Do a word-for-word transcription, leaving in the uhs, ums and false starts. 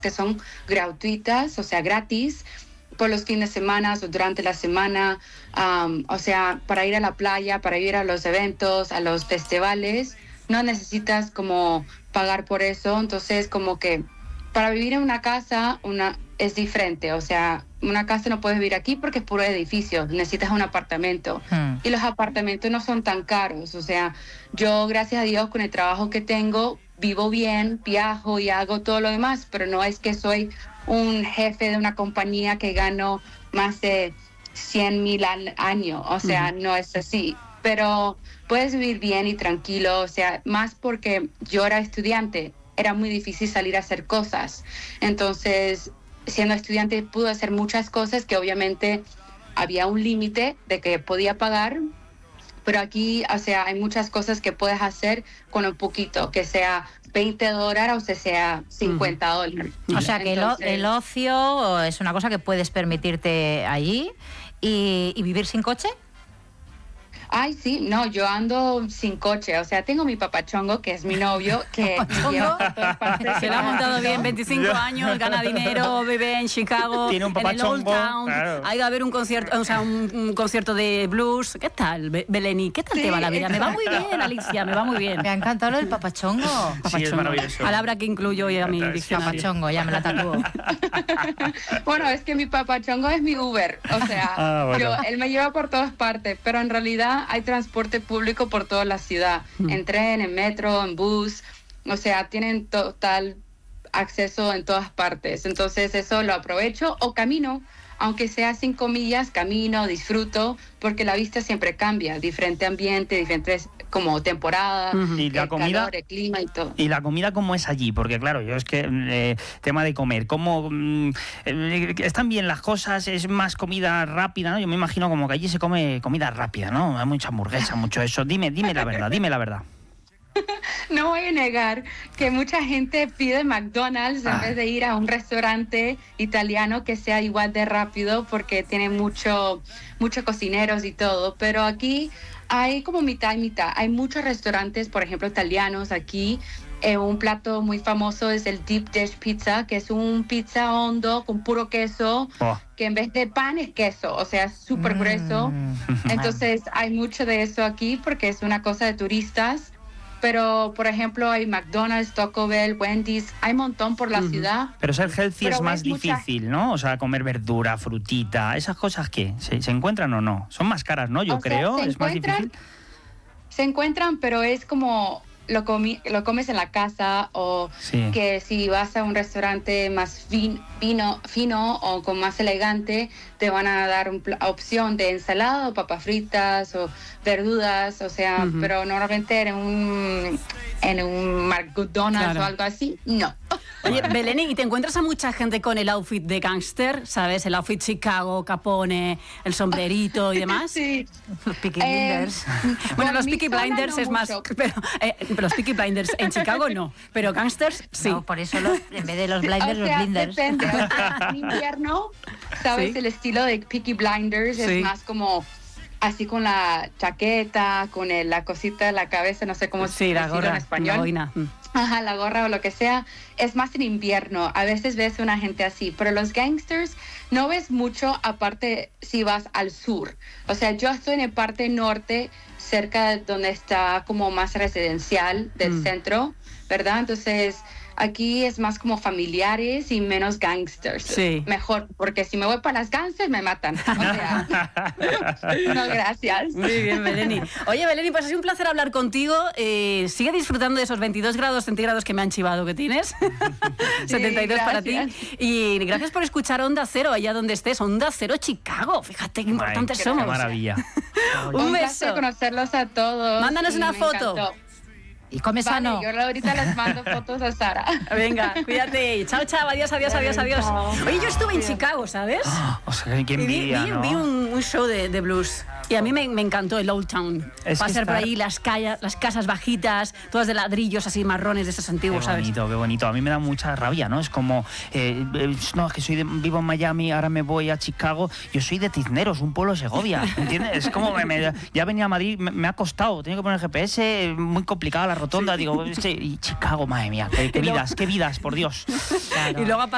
que son gratuitas, o sea, gratis, por los fines de semana o durante la semana, um, o sea, para ir a la playa, para ir a los eventos, a los festivales, no necesitas como pagar por eso. Entonces, como que para vivir en una casa una es diferente, o sea, una casa no puedes vivir aquí porque es puro edificio, necesitas un apartamento. Hmm. Y los apartamentos no son tan caros, o sea, yo, gracias a Dios, con el trabajo que tengo, vivo bien, viajo y hago todo lo demás, pero no es que soy un jefe de una compañía que gano más de cien mil al año, o sea, uh-huh. no es así, pero puedes vivir bien y tranquilo, o sea, más porque yo era estudiante, era muy difícil salir a hacer cosas, entonces, siendo estudiante pude hacer muchas cosas que obviamente había un límite de que podía pagar, pero aquí, o sea, hay muchas cosas que puedes hacer con un poquito, que sea veinte dólares o sea, sea cincuenta dólares. O sea, que Entonces, el, el ocio es una cosa que puedes permitirte allí. ¿Y, y vivir sin coche? Ay, sí, no, yo ando sin coche, o sea, tengo mi papachongo, que es mi novio, que me lleva por todas partes. Se lo ha montado bien, veinticinco años, gana dinero, vive en Chicago, tiene un en el Old Town, claro. Ha ido a ver un concierto, o sea, un, un concierto de blues. ¿Qué tal, Beleni? ¿Qué tal sí, te va la vida? Exacto. Me va muy bien, Alicia, me va muy bien. Me ha encantado lo del papachongo. papachongo. Sí, es maravilloso. Palabra que incluyo hoy a mi diccionario. Papachongo, ya me la tatúo. Bueno, es que mi papachongo es mi Uber, o sea, ah, bueno. yo, él me lleva por todas partes, pero en realidad hay transporte público por toda la ciudad, mm. en tren, en metro, en bus, o sea, tienen total acceso en todas partes, entonces eso lo aprovecho o camino, aunque sea cinco millas, camino, disfruto, porque la vista siempre cambia, diferente ambiente, diferentes como temporada, uh-huh. y la el comida, calor, el clima y todo. Y la comida, ¿cómo es allí? Porque claro, yo es que eh, tema de comer, ¿cómo eh, están bien las cosas? ¿Es más comida rápida, ¿no? Yo me imagino como que allí se come comida rápida, ¿no? Hay mucha hamburguesa, mucho eso. Dime, dime la verdad, dime la verdad. No voy a negar que mucha gente pide McDonald's ah. en vez de ir a un restaurante italiano que sea igual de rápido porque tiene mucho, muchos cocineros y todo, pero aquí hay como mitad y mitad. Hay muchos restaurantes, por ejemplo, italianos aquí. Eh, un plato muy famoso es el Deep Dish Pizza, que es un pizza hondo con puro queso, oh. que en vez de pan es queso, o sea, súper mm. grueso. Entonces hay mucho de eso aquí porque es una cosa de turistas. Pero, por ejemplo, hay McDonald's, Taco Bell, Wendy's, hay un montón por la uh-huh. ciudad. Pero ser healthy es más difícil, mucha... ¿no? O sea, comer verdura, frutita, ¿esas cosas qué? ¿Se, se encuentran o no? Son más caras, ¿no? Yo o creo, sea, es más difícil. Se encuentran, pero es como lo, comi- lo comes en la casa o sí. que si vas a un restaurante más fin- fino, fino o con más elegante, te van a dar una pl- opción de ensalada o papas fritas o verduras, o sea, uh-huh. pero normalmente en un en un McDonald's claro. o algo así, no. Oye, Beleni, ¿y te encuentras a mucha gente con el outfit de gángster? ¿Sabes? El outfit Chicago, Capone, el sombrerito y demás. Sí. Los Peaky Blinders. Eh, bueno, los Peaky Blinders no es más... Pero, eh, pero los Peaky Blinders en Chicago no, pero gángsters sí. No, por eso los, en vez de los Blinders, o sea, los Blinders. Depende. O sea, en invierno, ¿sabes? ¿Sí? El estilo de Peaky Blinders sí. es más como... así con la chaqueta, con el, la cosita de la cabeza, no sé cómo se sí, la gorra, en español. La boina. Ajá, la gorra o lo que sea. Es más en invierno. A veces ves una gente así. Pero los gangsters no ves mucho, aparte si vas al sur. O sea, yo estoy en el parte norte, cerca de donde está como más residencial del mm. centro, ¿verdad? Entonces... aquí es más como familiares y menos gangsters. Sí. Mejor, porque si me voy para las gangsters me matan. O sea, no, gracias. Muy bien, Beleni. Oye, Beleni, pues ha sido un placer hablar contigo. Eh, sigue disfrutando de esos veintidós grados centígrados que me han chivado que tienes. Sí, setenta y dos para ti. Y gracias por escuchar Onda Cero, allá donde estés. Onda Cero Chicago. Fíjate qué importantes Ay, somos. Qué maravilla. Un, un beso. conocerlos a todos. Mándanos una foto. Encantó. Y come vale, sano. Yo ahorita les mando fotos a Sara. Venga, cuídate. Chao, chao. Adiós, adiós, adiós, adiós. Oye, yo estuve en Chicago, ¿sabes? Oh, o sea, qué envidia, vi, vi, ¿no? vi un, un show de, de blues. Y a mí me, me encantó el Old Town. Es Pasar estar... por ahí las, calles, las casas bajitas, todas de ladrillos así marrones de esos antiguos, ¿sabes? Qué bonito, qué bonito. A mí me da mucha rabia, ¿no? Es como, eh, eh, no, es que soy de, vivo en Miami, ahora me voy a Chicago. Yo soy de Tizneros, un pueblo de Segovia, ¿entiendes? Es como, me, me, ya venía a Madrid, me, me ha costado, tengo que poner el G P S, muy complicada la rotonda, sí. digo, sí, y Chicago, madre mía, qué, qué vidas, qué vidas, por Dios. Claro. Y luego